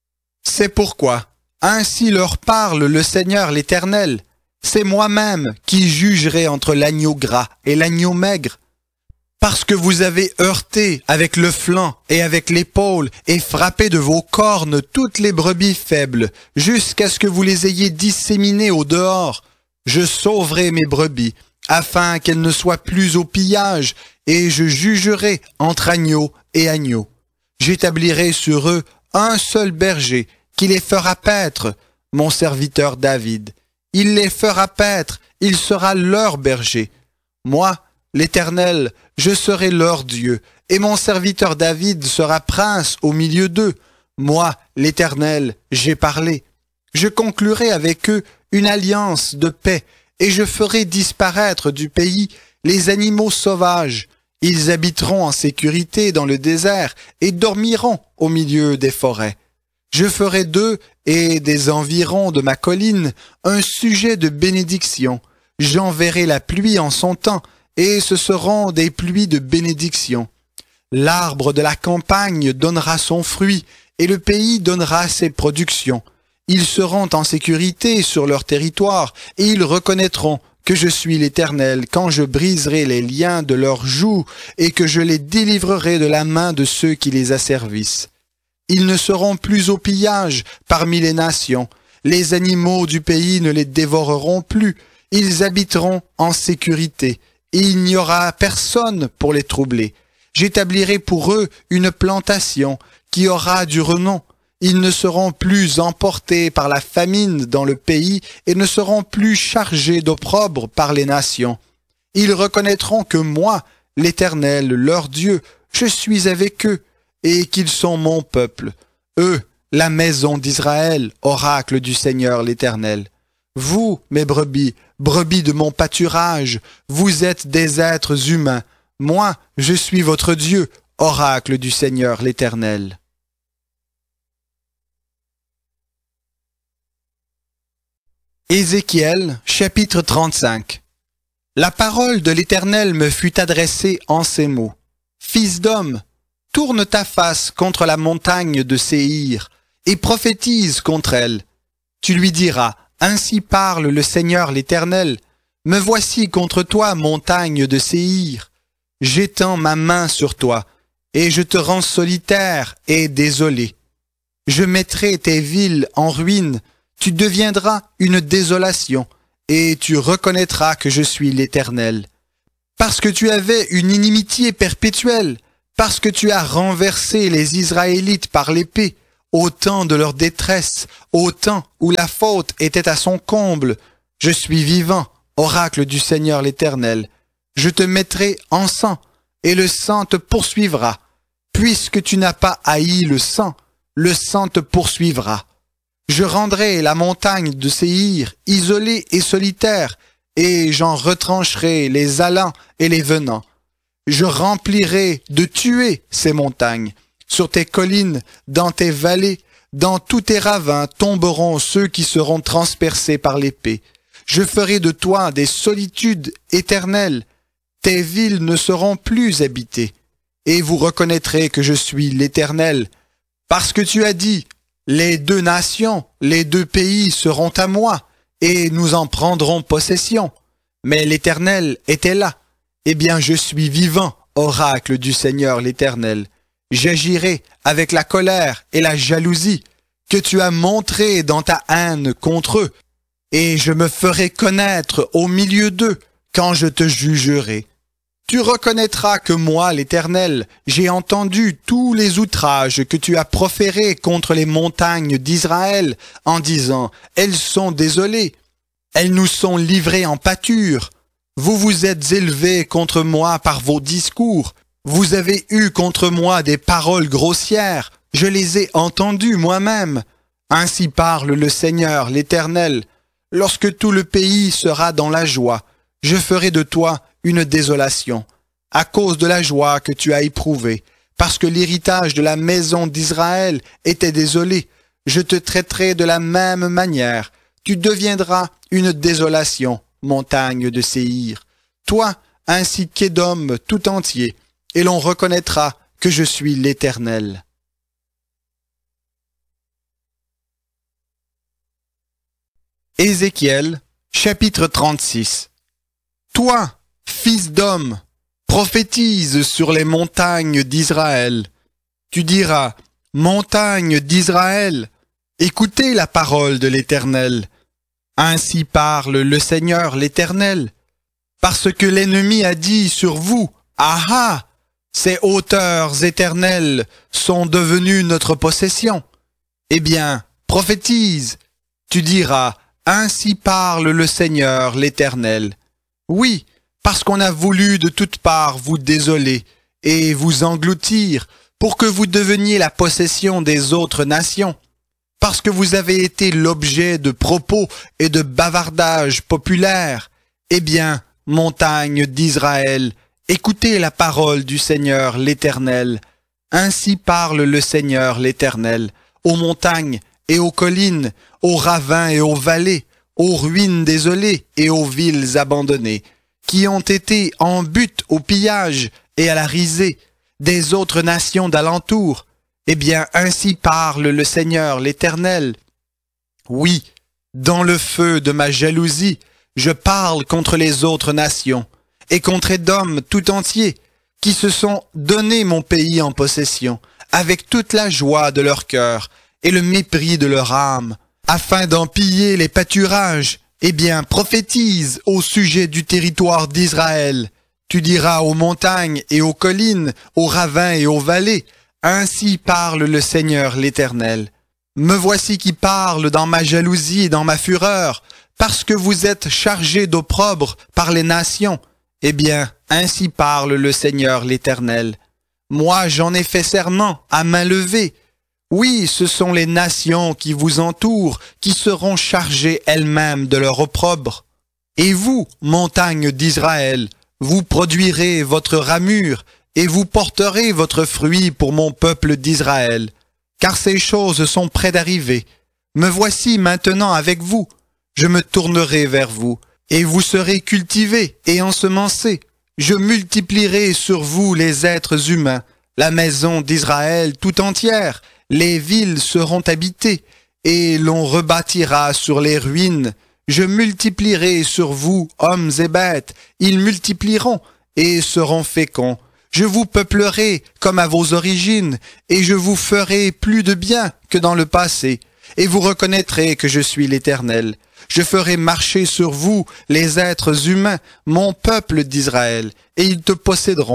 C'est pourquoi, ainsi leur parle le Seigneur l'Éternel. C'est moi-même qui jugerai entre l'agneau gras et l'agneau maigre. Parce que vous avez heurté avec le flanc et avec l'épaule et frappé de vos cornes toutes les brebis faibles, jusqu'à ce que vous les ayez disséminées au dehors, je sauverai mes brebis, afin qu'elles ne soient plus au pillage, et je jugerai entre agneaux et agneaux. J'établirai sur eux un seul berger, qui les fera paître, mon serviteur David. Il les fera paître, il sera leur berger. Moi, l'Éternel, je serai leur Dieu, et mon serviteur David sera prince au milieu d'eux. Moi, l'Éternel, j'ai parlé. Je conclurai avec eux une alliance de paix, et je ferai disparaître du pays les animaux sauvages. Ils habiteront en sécurité dans le désert, et dormiront au milieu des forêts. Je ferai d'eux et des environs de ma colline un sujet de bénédiction. J'enverrai la pluie en son temps, et ce seront des pluies de bénédiction. L'arbre de la campagne donnera son fruit, et le pays donnera ses productions. Ils seront en sécurité sur leur territoire, et ils reconnaîtront que je suis l'Éternel quand je briserai les liens de leurs joues, et que je les délivrerai de la main de ceux qui les asservissent. Ils ne seront plus au pillage parmi les nations. Les animaux du pays ne les dévoreront plus. Ils habiteront en sécurité. Et il n'y aura personne pour les troubler. J'établirai pour eux une plantation qui aura du renom. Ils ne seront plus emportés par la famine dans le pays et ne seront plus chargés d'opprobre par les nations. Ils reconnaîtront que moi, l'Éternel, leur Dieu, je suis avec eux, et qu'ils sont mon peuple, eux, la maison d'Israël, oracle du Seigneur l'Éternel. Vous, mes brebis, brebis de mon pâturage, vous êtes des êtres humains. Moi, je suis votre Dieu, oracle du Seigneur l'Éternel. Ézéchiel, chapitre 35. La parole de l'Éternel me fut adressée en ces mots. Fils d'homme, tourne ta face contre la montagne de Séhir, et prophétise contre elle. Tu lui diras, ainsi parle le Seigneur l'Éternel, me voici contre toi, montagne de Séhir. J'étends ma main sur toi, et je te rends solitaire et désolé. Je mettrai tes villes en ruine, tu deviendras une désolation, et tu reconnaîtras que je suis l'Éternel. Parce que tu avais une inimitié perpétuelle, parce que tu as renversé les Israélites par l'épée, au temps de leur détresse, au temps où la faute était à son comble. Je suis vivant, oracle du Seigneur l'Éternel. Je te mettrai en sang, et le sang te poursuivra. Puisque tu n'as pas haï le sang te poursuivra. Je rendrai la montagne de Séhir isolée et solitaire, et j'en retrancherai les allants et les venants. Je remplirai de tuer ces montagnes. Sur tes collines, dans tes vallées, dans tous tes ravins tomberont ceux qui seront transpercés par l'épée. Je ferai de toi des solitudes éternelles. Tes villes ne seront plus habitées. Et vous reconnaîtrez que je suis l'Éternel. Parce que tu as dit, les 2 nations, les 2 pays seront à moi, et nous en prendrons possession. Mais l'Éternel était là. Eh bien, je suis vivant, oracle du Seigneur l'Éternel. J'agirai avec la colère et la jalousie que tu as montrées dans ta haine contre eux, et je me ferai connaître au milieu d'eux quand je te jugerai. Tu reconnaîtras que moi, l'Éternel, j'ai entendu tous les outrages que tu as proférés contre les montagnes d'Israël, en disant, elles sont désolées, elles nous sont livrées en pâture. Vous vous êtes élevés contre moi par vos discours. Vous avez eu contre moi des paroles grossières. Je les ai entendues moi-même. Ainsi parle le Seigneur, l'Éternel. Lorsque tout le pays sera dans la joie, je ferai de toi une désolation, à cause de la joie que tu as éprouvée, parce que l'héritage de la maison d'Israël était désolé. Je te traiterai de la même manière. Tu deviendras une désolation, montagne de Séhir. Toi, ainsi qu'Édom tout entier, et l'on reconnaîtra que je suis l'Éternel. Ézéchiel, chapitre 36. Toi, fils d'homme, prophétise sur les montagnes d'Israël. Tu diras, montagnes d'Israël, écoutez la parole de l'Éternel. Ainsi parle le Seigneur l'Éternel. Parce que l'ennemi a dit sur vous, ah ah, ces hauteurs éternelles sont devenues notre possession. Eh bien, prophétise, tu diras, ainsi parle le Seigneur l'Éternel. Oui, parce qu'on a voulu de toutes parts vous désoler et vous engloutir pour que vous deveniez la possession des autres nations. Parce que vous avez été l'objet de propos et de bavardages populaires. Eh bien, montagne d'Israël, écoutez la parole du Seigneur l'Éternel. Ainsi parle le Seigneur l'Éternel, aux montagnes et aux collines, aux ravins et aux vallées, aux ruines désolées et aux villes abandonnées, qui ont été en butte au pillage et à la risée des autres nations d'alentour. Eh bien, ainsi parle le Seigneur l'Éternel. Oui, dans le feu de ma jalousie, je parle contre les autres nations, et contre Édom tout entier, qui se sont donné mon pays en possession, avec toute la joie de leur cœur et le mépris de leur âme, afin d'en piller les pâturages. Eh bien, prophétise au sujet du territoire d'Israël. Tu diras aux montagnes et aux collines, aux ravins et aux vallées, ainsi parle le Seigneur l'Éternel. Me voici qui parle dans ma jalousie et dans ma fureur, parce que vous êtes chargés d'opprobre par les nations. Eh bien, ainsi parle le Seigneur l'Éternel. Moi, j'en ai fait serment à main levée. Oui, ce sont les nations qui vous entourent qui seront chargées elles-mêmes de leur opprobre. Et vous, montagnes d'Israël, vous produirez votre ramure et vous porterez votre fruit pour mon peuple d'Israël. Car ces choses sont près d'arriver. Me voici maintenant avec vous. Je me tournerai vers vous, et vous serez cultivés et ensemencés. Je multiplierai sur vous les êtres humains, la maison d'Israël tout entière. Les villes seront habitées, et l'on rebâtira sur les ruines. Je multiplierai sur vous hommes et bêtes, ils multiplieront et seront féconds. Je vous peuplerai comme à vos origines, et je vous ferai plus de bien que dans le passé, et vous reconnaîtrez que je suis l'Éternel. Je ferai marcher sur vous les êtres humains, mon peuple d'Israël, et ils te posséderont.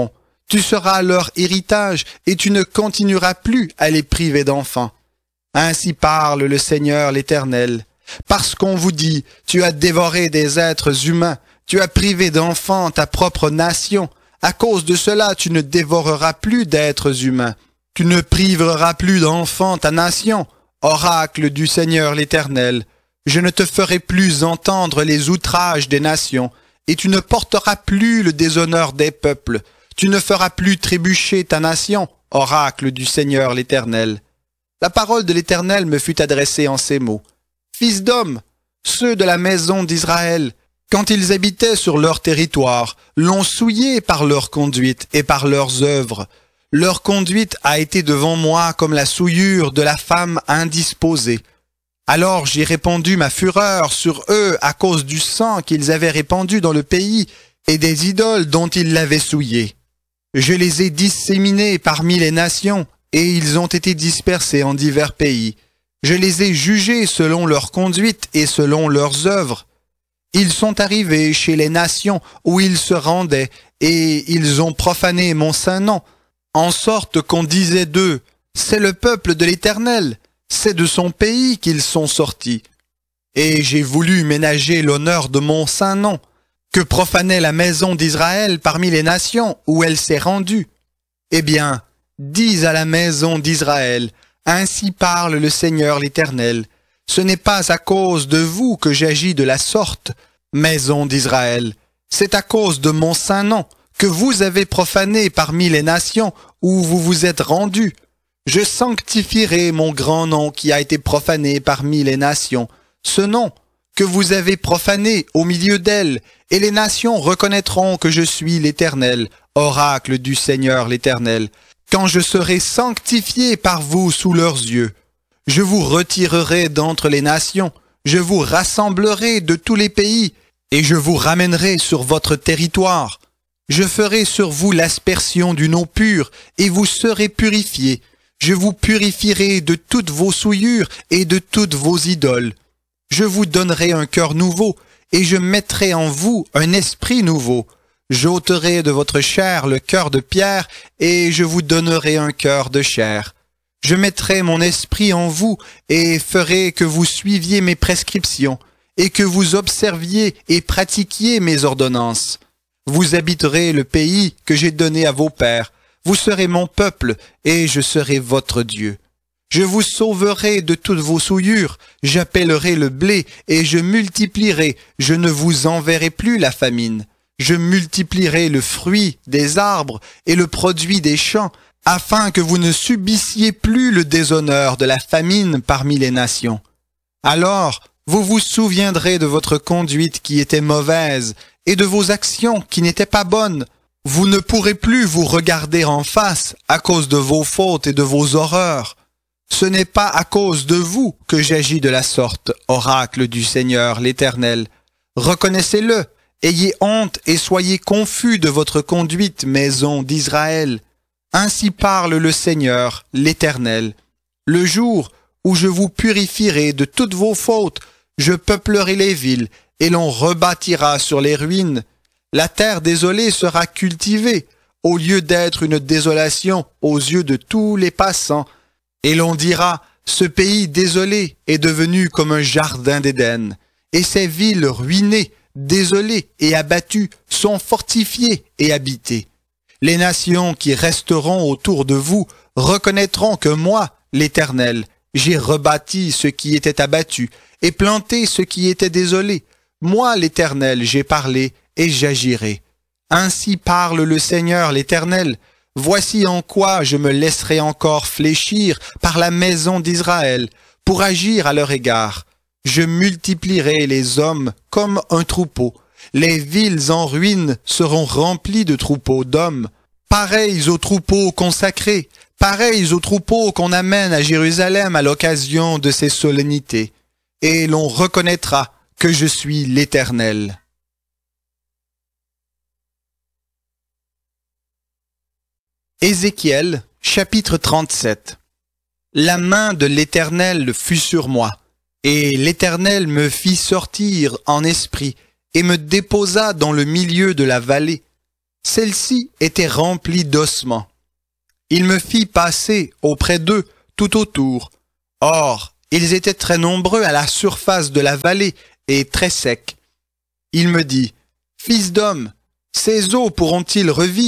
Tu seras leur héritage et tu ne continueras plus à les priver d'enfants. Ainsi parle le Seigneur l'Éternel. Parce qu'on vous dit, tu as dévoré des êtres humains, tu as privé d'enfants ta propre nation. À cause de cela, tu ne dévoreras plus d'êtres humains. Tu ne priveras plus d'enfants ta nation. Oracle du Seigneur l'Éternel. Je ne te ferai plus entendre les outrages des nations, et tu ne porteras plus le déshonneur des peuples. Tu ne feras plus trébucher ta nation, oracle du Seigneur l'Éternel. La parole de l'Éternel me fut adressée en ces mots. Fils d'homme, ceux de la maison d'Israël, quand ils habitaient sur leur territoire, l'ont souillé par leur conduite et par leurs œuvres. Leur conduite a été devant moi comme la souillure de la femme indisposée. Alors j'ai répandu ma fureur sur eux à cause du sang qu'ils avaient répandu dans le pays et des idoles dont ils l'avaient souillé. Je les ai disséminés parmi les nations, et ils ont été dispersés en divers pays. Je les ai jugés selon leur conduite et selon leurs œuvres. Ils sont arrivés chez les nations où ils se rendaient, et ils ont profané mon saint nom, en sorte qu'on disait d'eux, « C'est le peuple de l'Éternel, c'est de son pays qu'ils sont sortis. » Et j'ai voulu ménager l'honneur de mon saint nom, que profanait la maison d'Israël parmi les nations où elle s'est rendue. Eh bien, dis à la maison d'Israël, ainsi parle le Seigneur l'Éternel, ce n'est pas à cause de vous que j'agis de la sorte, maison d'Israël, c'est à cause de mon saint nom, que vous avez profané parmi les nations où vous vous êtes rendus. Je sanctifierai mon grand nom qui a été profané parmi les nations, ce nom que vous avez profané au milieu d'elles, et les nations reconnaîtront que je suis l'Éternel, oracle du Seigneur l'Éternel, quand je serai sanctifié par vous sous leurs yeux. Je vous retirerai d'entre les nations, je vous rassemblerai de tous les pays, et je vous ramènerai sur votre territoire. Je ferai sur vous l'aspersion d'une eau pure, et vous serez purifiés. Je vous purifierai de toutes vos souillures et de toutes vos idoles. Je vous donnerai un cœur nouveau, et je mettrai en vous un esprit nouveau. J'ôterai de votre chair le cœur de pierre, et je vous donnerai un cœur de chair. Je mettrai mon esprit en vous, et ferai que vous suiviez mes prescriptions, et que vous observiez et pratiquiez mes ordonnances. Vous habiterez le pays que j'ai donné à vos pères. Vous serez mon peuple, et je serai votre Dieu. Je vous sauverai de toutes vos souillures, j'appellerai le blé, et je multiplierai, je ne vous enverrai plus la famine. Je multiplierai le fruit des arbres et le produit des champs, afin que vous ne subissiez plus le déshonneur de la famine parmi les nations. Alors, vous vous souviendrez de votre conduite qui était mauvaise, et de vos actions qui n'étaient pas bonnes. Vous ne pourrez plus vous regarder en face à cause de vos fautes et de vos horreurs. Ce n'est pas à cause de vous que j'agis de la sorte, oracle du Seigneur l'Éternel. Reconnaissez-le, ayez honte et soyez confus de votre conduite, maison d'Israël. Ainsi parle le Seigneur l'Éternel. Le jour où je vous purifierai de toutes vos fautes, je peuplerai les villes, et l'on rebâtira sur les ruines. La terre désolée sera cultivée, au lieu d'être une désolation aux yeux de tous les passants. Et l'on dira, ce pays désolé est devenu comme un jardin d'Éden, et ces villes ruinées, désolées et abattues sont fortifiées et habitées. Les nations qui resteront autour de vous reconnaîtront que moi, l'Éternel, j'ai rebâti ce qui était abattu et planté ce qui était désolé. Moi, l'Éternel, j'ai parlé et j'agirai. Ainsi parle le Seigneur l'Éternel. Voici en quoi je me laisserai encore fléchir par la maison d'Israël pour agir à leur égard. Je multiplierai les hommes comme un troupeau. Les villes en ruine seront remplies de troupeaux d'hommes, pareils aux troupeaux consacrés, pareils aux troupeaux qu'on amène à Jérusalem à l'occasion de ces solennités. Et l'on reconnaîtra que je suis l'Éternel. Ézéchiel, chapitre 37. La main de l'Éternel fut sur moi, et l'Éternel me fit sortir en esprit, et me déposa dans le milieu de la vallée. Celle-ci était remplie d'ossements. Il me fit passer auprès d'eux tout autour. Or, ils étaient très nombreux à la surface de la vallée et très secs. Il me dit, « Fils d'homme, ces eaux pourront-ils revivre ?»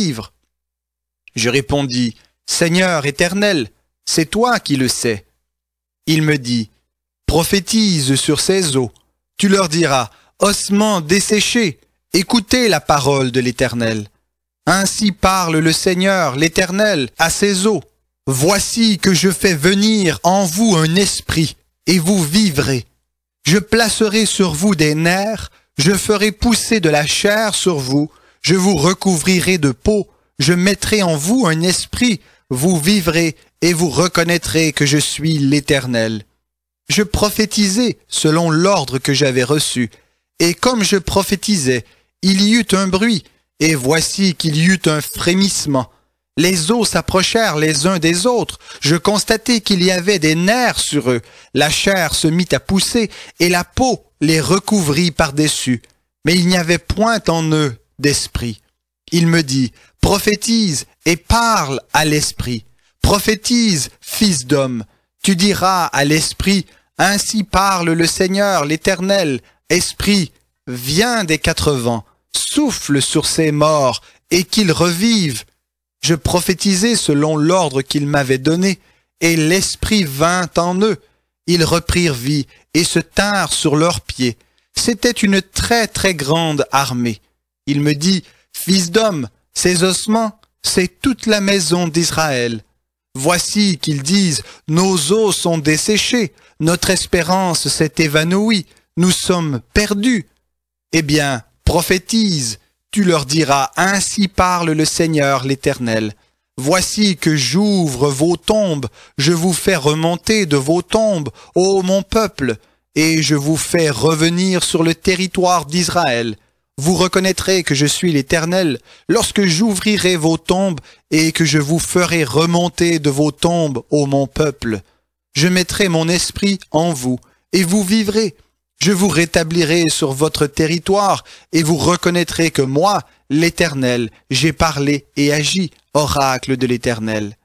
Je répondis, « Seigneur éternel, c'est toi qui le sais. » Il me dit, « Prophétise sur ces eaux. Tu leur diras, ossements desséchés, écoutez la parole de l'Éternel. Ainsi parle le Seigneur, l'Éternel, à ces eaux. Voici que je fais venir en vous un esprit, et vous vivrez. Je placerai sur vous des nerfs, je ferai pousser de la chair sur vous, je vous recouvrirai de peau, je mettrai en vous un esprit, vous vivrez, et vous reconnaîtrez que je suis l'Éternel. Je prophétisai selon l'ordre que j'avais reçu, et comme je prophétisais, il y eut un bruit, et voici qu'il y eut un frémissement. Les os s'approchèrent les uns des autres. Je constatai qu'il y avait des nerfs sur eux. La chair se mit à pousser, et la peau les recouvrit par-dessus. Mais il n'y avait point en eux d'esprit. Il me dit, prophétise et parle à l'esprit. Prophétise, fils d'homme. Tu diras à l'esprit, ainsi parle le Seigneur, l'Éternel. Esprit, viens des 4 vents, souffle sur ces morts, et qu'ils revivent. Je prophétisai selon l'ordre qu'il m'avait donné, et l'Esprit vint en eux. Ils reprirent vie et se tinrent sur leurs pieds. C'était une très très grande armée. Il me dit, Fils d'homme, ces ossements, c'est toute la maison d'Israël. Voici qu'ils disent, nos os sont desséchés, notre espérance s'est évanouie, nous sommes perdus. Eh bien, prophétise. Tu leur diras, ainsi parle le Seigneur l'Éternel. Voici que j'ouvre vos tombes, je vous fais remonter de vos tombes, ô mon peuple, et je vous fais revenir sur le territoire d'Israël. Vous reconnaîtrez que je suis l'Éternel lorsque j'ouvrirai vos tombes et que je vous ferai remonter de vos tombes, ô mon peuple. Je mettrai mon esprit en vous, et vous vivrez. Je vous rétablirai sur votre territoire, et vous reconnaîtrez que moi, l'Éternel, j'ai parlé et agi, oracle de l'Éternel.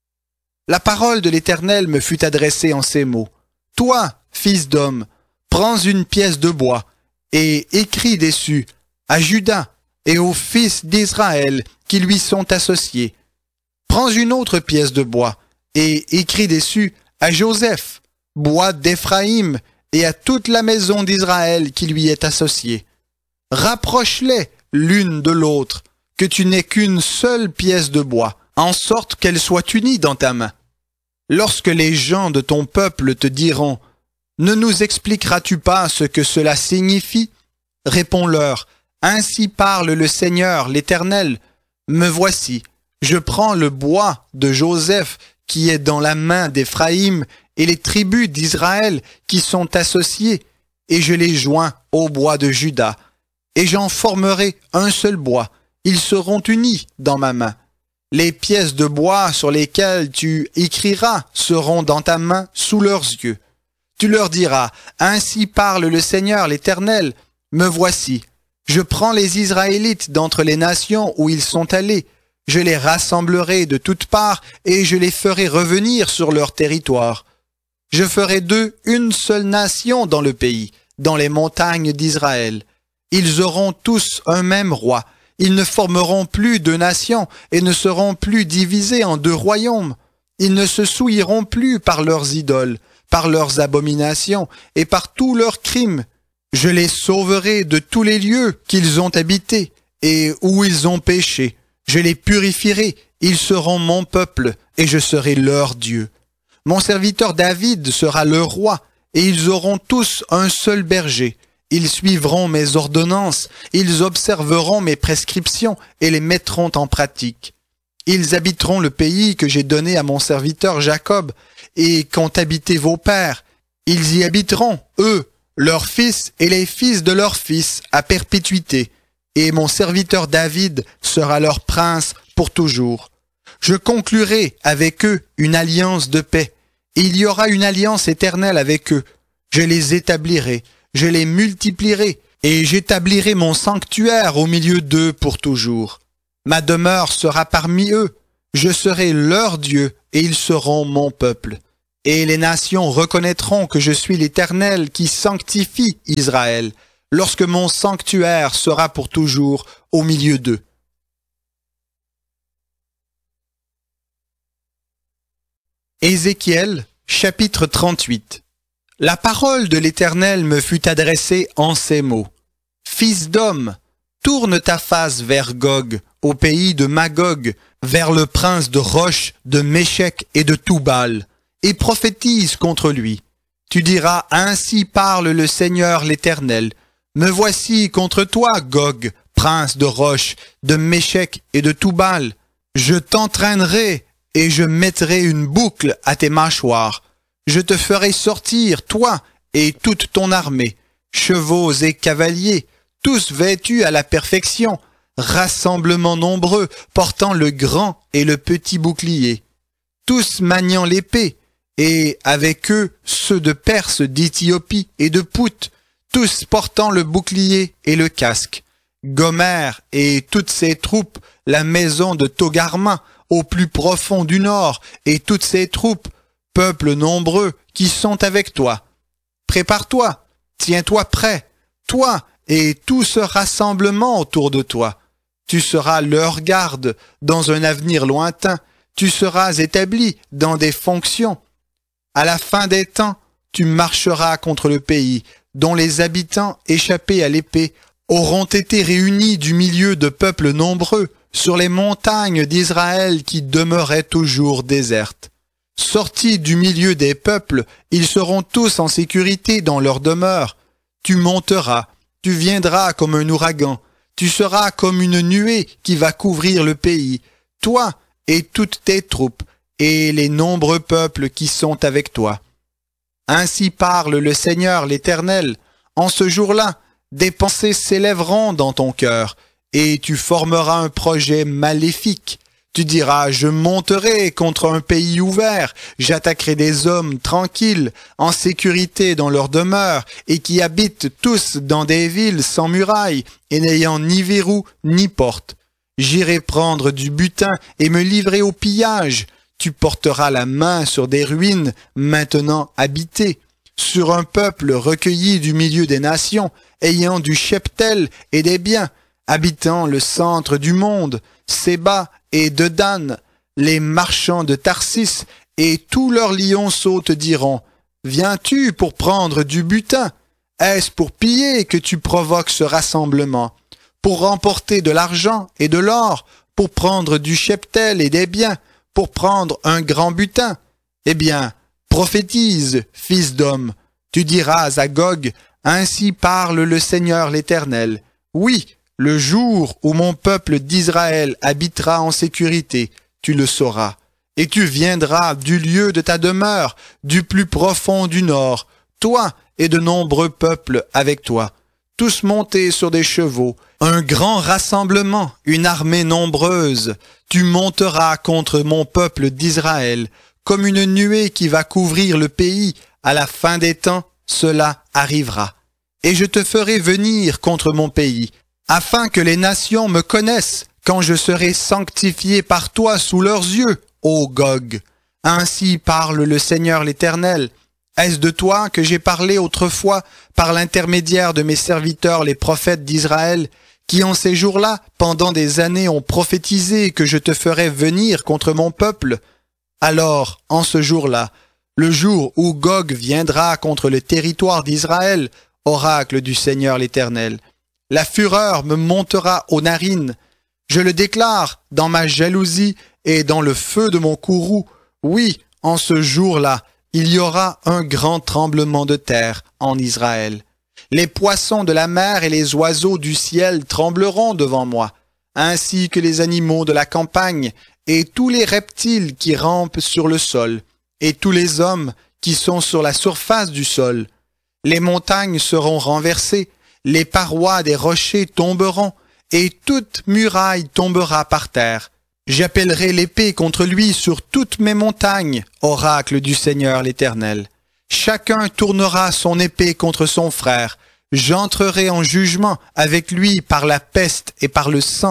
La parole de l'Éternel me fut adressée en ces mots. Toi, fils d'homme, prends une pièce de bois, et écris dessus, à Juda et aux fils d'Israël qui lui sont associés. Prends une autre pièce de bois, et écris dessus, à Joseph, bois d'Éphraïm, et à toute la maison d'Israël qui lui est associée. Rapproche-les l'une de l'autre, que tu n'aies qu'une seule pièce de bois, en sorte qu'elle soit unie dans ta main. Lorsque les gens de ton peuple te diront, « Ne nous expliqueras-tu pas ce que cela signifie ?» Réponds-leur, « Ainsi parle le Seigneur, l'Éternel. Me voici, je prends le bois de Joseph qui est dans la main d'Éphraïm, et les tribus d'Israël qui sont associées, et je les joins au bois de Juda, et j'en formerai un seul bois, ils seront unis dans ma main. Les pièces de bois sur lesquelles tu écriras seront dans ta main sous leurs yeux. Tu leur diras, ainsi parle le Seigneur l'Éternel, me voici, je prends les Israélites d'entre les nations où ils sont allés, je les rassemblerai de toutes parts, et je les ferai revenir sur leur territoire. Je ferai d'eux une seule nation dans le pays, dans les montagnes d'Israël. Ils auront tous un même roi. Ils ne formeront plus 2 nations et ne seront plus divisés en 2 royaumes. Ils ne se souilleront plus par leurs idoles, par leurs abominations et par tous leurs crimes. Je les sauverai de tous les lieux qu'ils ont habités et où ils ont péché. Je les purifierai, ils seront mon peuple et je serai leur Dieu. Mon serviteur David sera leur roi, et ils auront tous un seul berger. Ils suivront mes ordonnances, ils observeront mes prescriptions et les mettront en pratique. Ils habiteront le pays que j'ai donné à mon serviteur Jacob, et qu'ont habité vos pères. Ils y habiteront, eux, leurs fils et les fils de leurs fils, à perpétuité, et mon serviteur David sera leur prince pour toujours. Je conclurai avec eux une alliance de paix. Il y aura une alliance éternelle avec eux. Je les établirai, je les multiplierai, et j'établirai mon sanctuaire au milieu d'eux pour toujours. Ma demeure sera parmi eux. Je serai leur Dieu, et ils seront mon peuple. Et les nations reconnaîtront que je suis l'Éternel qui sanctifie Israël, lorsque mon sanctuaire sera pour toujours au milieu d'eux. Ézéchiel, chapitre 38. La parole de l'Éternel me fut adressée en ces mots. Fils d'homme, tourne ta face vers Gog, au pays de Magog, vers le prince de Roche, de Méchec et de Toubal, et prophétise contre lui. Tu diras, ainsi parle le Seigneur l'Éternel. Me voici contre toi, Gog, prince de Roche, de Méchec et de Toubal. Je t'entraînerai et je mettrai une boucle à tes mâchoires. Je te ferai sortir, toi et toute ton armée, chevaux et cavaliers, tous vêtus à la perfection, rassemblement nombreux, portant le grand et le petit bouclier, tous maniant l'épée, et avec eux ceux de Perse, d'Éthiopie et de Pout, tous portant le bouclier et le casque. Gomer et toutes ses troupes, la maison de Togarma, au plus profond du nord, et toutes ses troupes, peuple nombreux qui sont avec toi. Prépare-toi, tiens-toi prêt, toi et tout ce rassemblement autour de toi. Tu seras leur garde dans un avenir lointain, tu seras établi dans des fonctions. À la fin des temps, tu marcheras contre le pays, dont les habitants échappés à l'épée auront été réunis du milieu de peuples nombreux sur les montagnes d'Israël qui demeuraient toujours désertes. Sortis du milieu des peuples, ils seront tous en sécurité dans leur demeure. Tu monteras, tu viendras comme un ouragan, tu seras comme une nuée qui va couvrir le pays, toi et toutes tes troupes, et les nombreux peuples qui sont avec toi. Ainsi parle le Seigneur l'Éternel. En ce jour-là, des pensées s'élèveront dans ton cœur, et tu formeras un projet maléfique. Tu diras, je monterai contre un pays ouvert, j'attaquerai des hommes tranquilles, en sécurité dans leur demeure, et qui habitent tous dans des villes sans murailles, et n'ayant ni verrou ni porte. J'irai prendre du butin et me livrer au pillage. Tu porteras la main sur des ruines maintenant habitées, sur un peuple recueilli du milieu des nations, ayant du cheptel et des biens, habitant le centre du monde, Séba et Dedan, les marchands de Tarsis, et tous leurs lionceaux te diront, « Viens-tu pour prendre du butin? Est-ce pour piller que tu provoques ce rassemblement? Pour remporter de l'argent et de l'or, pour prendre du cheptel et des biens, pour prendre un grand butin? Eh bien, prophétise, fils d'homme. Tu diras à Gog, ainsi parle le Seigneur l'Éternel. Oui, le jour où mon peuple d'Israël habitera en sécurité, tu le sauras. Et tu viendras du lieu de ta demeure, du plus profond du nord, toi et de nombreux peuples avec toi, tous montés sur des chevaux, un grand rassemblement, une armée nombreuse. Tu monteras contre mon peuple d'Israël, comme une nuée qui va couvrir le pays. À la fin des temps, cela arrivera. Et je te ferai venir contre mon pays, afin que les nations me connaissent, quand je serai sanctifié par toi sous leurs yeux, ô Gog. Ainsi parle le Seigneur l'Éternel. Est-ce de toi que j'ai parlé autrefois par l'intermédiaire de mes serviteurs les prophètes d'Israël, qui en ces jours-là, pendant des années, ont prophétisé que je te ferais venir contre mon peuple? Alors, en ce jour-là, le jour où Gog viendra contre le territoire d'Israël, oracle du Seigneur l'Éternel, la fureur me montera aux narines. Je le déclare dans ma jalousie et dans le feu de mon courroux. Oui, en ce jour-là, il y aura un grand tremblement de terre en Israël. Les poissons de la mer et les oiseaux du ciel trembleront devant moi, ainsi que les animaux de la campagne et tous les reptiles qui rampent sur le sol, et tous les hommes qui sont sur la surface du sol. Les montagnes seront renversées, les parois des rochers tomberont, et toute muraille tombera par terre. J'appellerai l'épée contre lui sur toutes mes montagnes, oracle du Seigneur l'Éternel. Chacun tournera son épée contre son frère. J'entrerai en jugement avec lui par la peste et par le sang.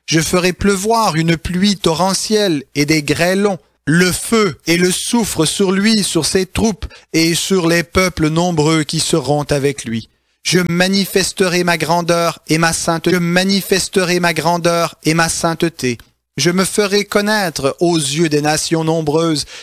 Je ferai pleuvoir une pluie torrentielle et des grêlons, le feu et le soufre sur lui, sur ses troupes et sur les peuples nombreux qui seront avec lui. Je manifesterai ma grandeur et ma sainteté. Je manifesterai ma grandeur et ma sainteté. Je me ferai connaître aux yeux des nations nombreuses